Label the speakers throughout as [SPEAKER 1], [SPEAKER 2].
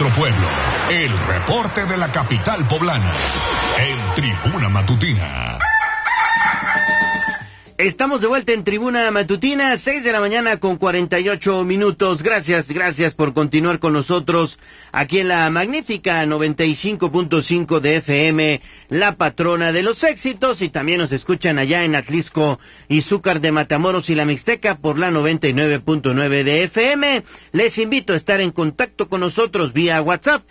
[SPEAKER 1] nuestro pueblo. El reporte de la capital poblana. En Tribuna Matutina.
[SPEAKER 2] Estamos de vuelta en Tribuna Matutina, 6 de la mañana con 48 minutos. Gracias por continuar con nosotros aquí en la magnífica 95.5 de FM, la patrona de los éxitos, y también nos escuchan allá en Atlisco, Izúcar de Matamoros y la Mixteca por la 99.9 de FM. Les invito a estar en contacto con nosotros vía WhatsApp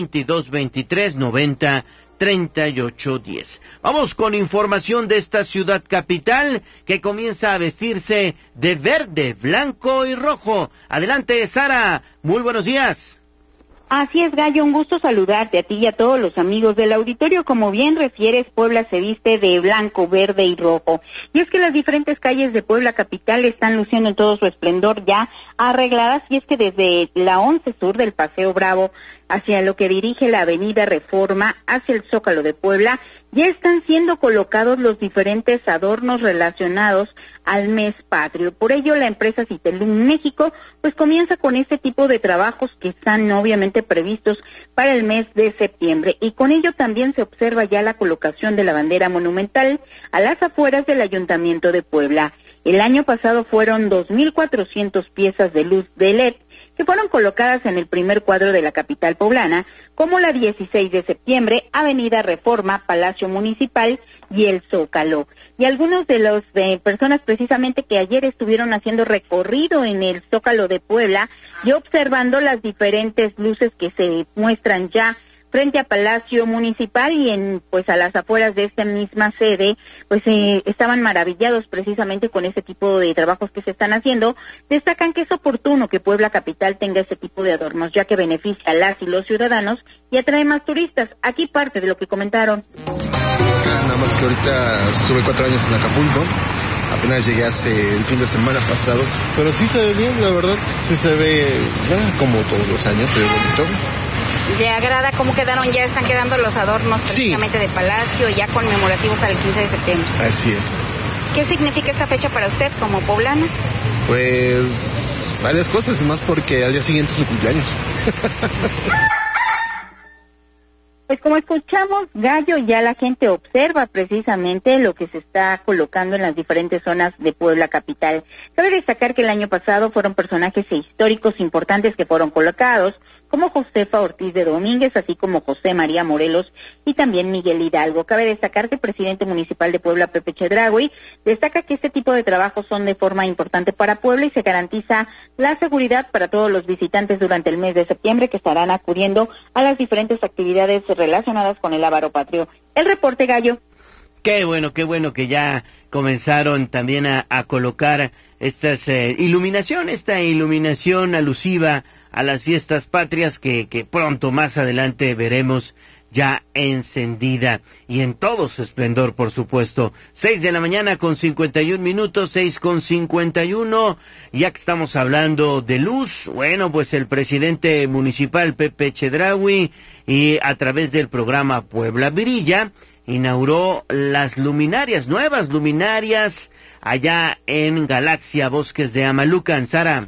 [SPEAKER 2] 2223903810. Vamos con información de esta ciudad capital que comienza a vestirse de verde, blanco y rojo. Adelante, Sara. Muy buenos días.
[SPEAKER 3] Así es, Gallo, un gusto saludarte a ti y a todos los amigos del auditorio. Como bien refieres, Puebla se viste de blanco, verde y rojo. Y es que las diferentes calles de Puebla capital están luciendo en todo su esplendor ya arregladas, y es que desde la 11 Sur del Paseo Bravo hacia lo que dirige la Avenida Reforma hacia el Zócalo de Puebla, ya están siendo colocados los diferentes adornos relacionados al mes patrio. Por ello, la empresa Citelum México pues comienza con este tipo de trabajos que están obviamente previstos para el mes de septiembre, y con ello también se observa ya la colocación de la bandera monumental a las afueras del Ayuntamiento de Puebla. El año pasado fueron 2,400 piezas de luz de LED que fueron colocadas en el primer cuadro de la capital poblana, como la 16 de septiembre, Avenida Reforma, Palacio Municipal y el Zócalo. Y algunos de los personas precisamente que ayer estuvieron haciendo recorrido en el Zócalo de Puebla y observando las diferentes luces que se muestran ya frente a Palacio Municipal y a las afueras de esta misma sede, estaban maravillados precisamente con ese tipo de trabajos que se están haciendo. Destacan que es oportuno que Puebla capital tenga ese tipo de adornos, ya que beneficia a las y los ciudadanos y atrae más turistas. Aquí parte de lo que comentaron.
[SPEAKER 4] Nada más que ahorita estuve 4 años en Acapulco. Apenas llegué hace el fin de semana pasado, pero sí se ve bien, la verdad. Sí se ve, como todos los años, se ve bonito.
[SPEAKER 5] ¿Te agrada cómo quedaron? Ya están quedando los adornos precisamente de Palacio, ya conmemorativos al 15 de septiembre.
[SPEAKER 4] Así es.
[SPEAKER 5] ¿Qué significa esta fecha para usted como poblano?
[SPEAKER 4] Pues varias cosas, y más porque al día siguiente es mi cumpleaños.
[SPEAKER 3] Pues como escuchamos, Gallo, ya la gente observa precisamente lo que se está colocando en las diferentes zonas de Puebla capital. Cabe destacar que el año pasado fueron personajes históricos importantes que fueron colocados, como Josefa Ortiz de Domínguez, así como José María Morelos y también Miguel Hidalgo. Cabe destacar que el presidente municipal de Puebla, Pepe Chedraui, destaca que este tipo de trabajos son de forma importante para Puebla y se garantiza la seguridad para todos los visitantes durante el mes de septiembre que estarán acudiendo a las diferentes actividades relacionadas con el Ávaro Patrio. El reporte, Gallo.
[SPEAKER 2] Qué bueno que ya comenzaron también a colocar esta iluminación alusiva a las fiestas patrias que pronto más adelante veremos ya encendida y en todo su esplendor, por supuesto. 6 de la mañana con 51 minutos, 6:51, ya que estamos hablando de luz, bueno, pues el presidente municipal Pepe Chedraui, y a través del programa Puebla Brilla, inauguró las nuevas luminarias allá en Galaxia Bosques de Amalucan. Sara.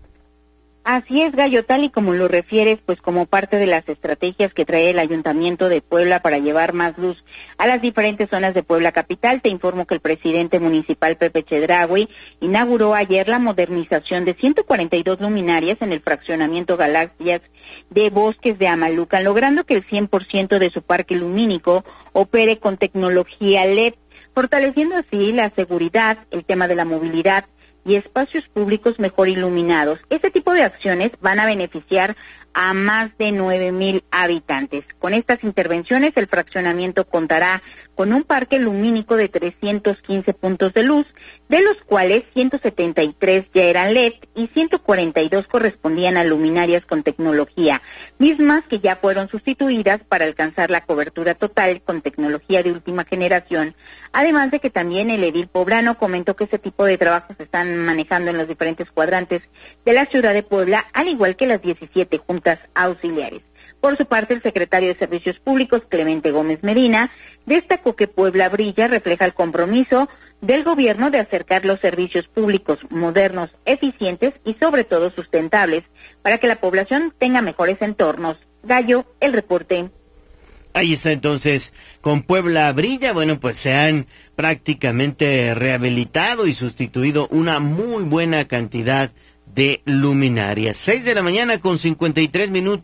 [SPEAKER 3] Así es, Gallo, tal y como lo refieres, pues como parte de las estrategias que trae el Ayuntamiento de Puebla para llevar más luz a las diferentes zonas de Puebla capital, te informo que el presidente municipal Pepe Chedraui inauguró ayer la modernización de 142 luminarias en el fraccionamiento Galaxias de Bosques de Amalucan, logrando que el 100% de su parque lumínico opere con tecnología LED, fortaleciendo así la seguridad, el tema de la movilidad y espacios públicos mejor iluminados. Este tipo de acciones van a beneficiar a más de 9,000 habitantes. Con estas intervenciones, el fraccionamiento contará con un parque lumínico de 315 puntos de luz, de los cuales 173 ya eran LED y 142 correspondían a luminarias con tecnología, mismas que ya fueron sustituidas para alcanzar la cobertura total con tecnología de última generación. Además de que también el edil poblano comentó que este tipo de trabajos se están manejando en los diferentes cuadrantes de la ciudad de Puebla, al igual que las 17 juntas auxiliares. Por su parte, el secretario de Servicios Públicos, Clemente Gómez Medina, destacó que Puebla Brilla refleja el compromiso del gobierno de acercar los servicios públicos modernos, eficientes y sobre todo sustentables para que la población tenga mejores entornos Gallo, el reporte.
[SPEAKER 2] Ahí está entonces, con Puebla brilla, bueno, pues se han prácticamente rehabilitado y sustituido una muy buena cantidad de luminarias. 6:53 a.m,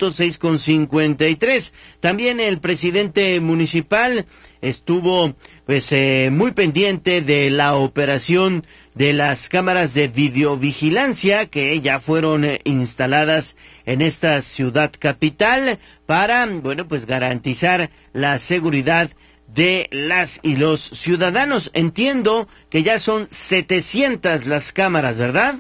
[SPEAKER 2] 6:53. También el presidente municipal estuvo pues muy pendiente de la operación de las cámaras de videovigilancia que ya fueron instaladas en esta ciudad capital para, bueno, pues garantizar la seguridad de las y los ciudadanos. Entiendo que ya son 700 las cámaras, ¿verdad?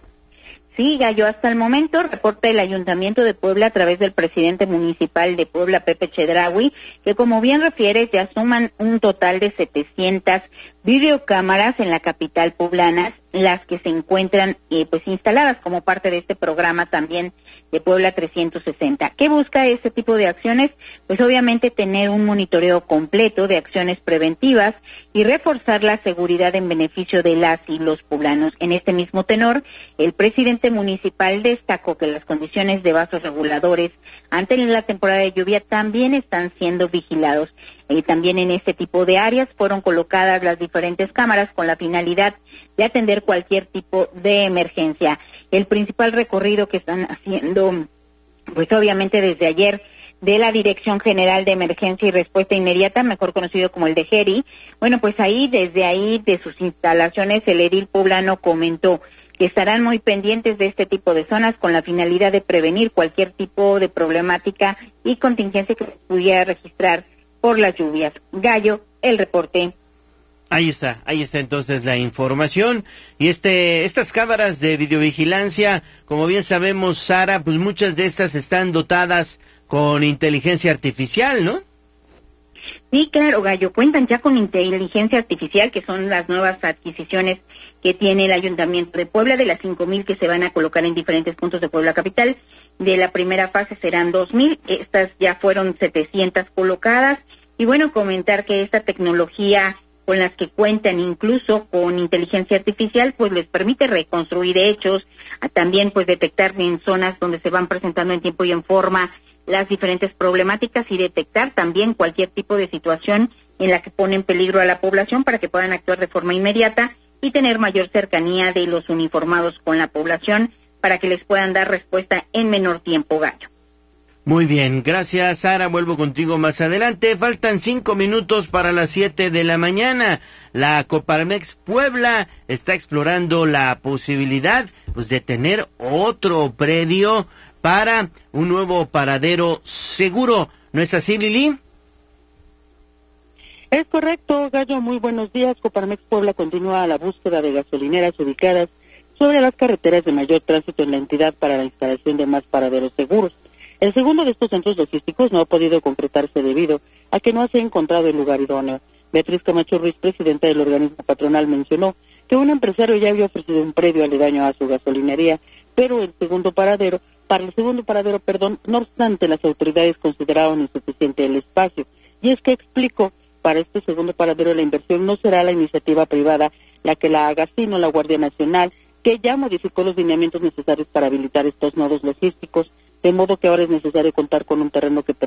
[SPEAKER 3] Sí, Gallo, hasta el momento reporta el Ayuntamiento de Puebla a través del presidente municipal de Puebla, Pepe Chedraui, que como bien refieres ya suman un total de 700 videocámaras en la capital poblana, las que se encuentran pues instaladas como parte de este programa también de Puebla 360. ¿Qué busca este tipo de acciones? Pues obviamente tener un monitoreo completo de acciones preventivas y reforzar la seguridad en beneficio de las y los poblanos. En este mismo tenor, el presidente municipal destacó que las condiciones de vasos reguladores ante la temporada de lluvia también están siendo vigilados. También en este tipo de áreas fueron colocadas las diferentes cámaras con la finalidad de atender cualquier tipo de emergencia. El principal recorrido que están haciendo, pues obviamente desde ayer, de la Dirección General de Emergencia y Respuesta Inmediata, mejor conocido como el de GERI, bueno, pues desde ahí, de sus instalaciones, el edil poblano comentó que estarán muy pendientes de este tipo de zonas con la finalidad de prevenir cualquier tipo de problemática y contingencia que se pudiera registrar por las lluvias. Gallo, el reporte.
[SPEAKER 2] Ahí está entonces la información. Y estas cámaras de videovigilancia, como bien sabemos, Sara, pues muchas de estas están dotadas con inteligencia artificial, ¿no?
[SPEAKER 3] Sí, claro, Gallo, cuentan ya con inteligencia artificial, que son las nuevas adquisiciones que tiene el Ayuntamiento de Puebla, de las 5,000 que se van a colocar en diferentes puntos de Puebla capital. De la primera fase serán 2,000, estas ya fueron 700 colocadas. Y bueno, comentar que esta tecnología con las que cuentan incluso con inteligencia artificial, pues les permite reconstruir hechos, también pues detectar en zonas donde se van presentando en tiempo y en forma las diferentes problemáticas y detectar también cualquier tipo de situación en la que pone en peligro a la población para que puedan actuar de forma inmediata y tener mayor cercanía de los uniformados con la población para que les puedan dar respuesta en menor tiempo, Gallo.
[SPEAKER 2] Muy bien, gracias, Sara. Vuelvo contigo más adelante. Faltan 5 minutos para las 7 de la mañana. La Coparmex Puebla está explorando la posibilidad pues de tener otro predio para un nuevo paradero seguro. ¿No es así, Lili?
[SPEAKER 6] Es correcto, Gallo. Muy buenos días. Coparmex Puebla continúa la búsqueda de gasolineras ubicadas sobre las carreteras de mayor tránsito en la entidad para la instalación de más paraderos seguros. El segundo de estos centros logísticos no ha podido concretarse debido a que no se ha encontrado el lugar idóneo. Beatriz Camacho Ruiz, presidenta del organismo patronal, mencionó que un empresario ya había ofrecido un predio aledaño a su gasolinería, pero para el segundo paradero, no obstante, las autoridades consideraron insuficiente el espacio. Y es que explicó, para este segundo paradero la inversión no será la iniciativa privada la que la haga, sino la Guardia Nacional, que ya modificó los lineamientos necesarios para habilitar estos nodos logísticos, de modo que ahora es necesario contar con un terreno que